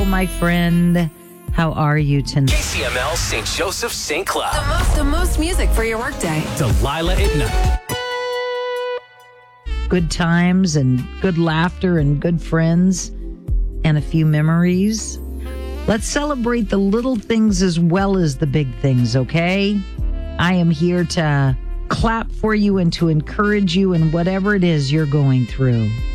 my friend. How are you tonight? KCML St. Joseph St. Cloud. The most music for your workday. Delilah at night. Good times and good laughter and good friends and a few memories. Let's celebrate the little things as well as the big things, okay? I am here to clap for you and to encourage you in whatever it is you're going through.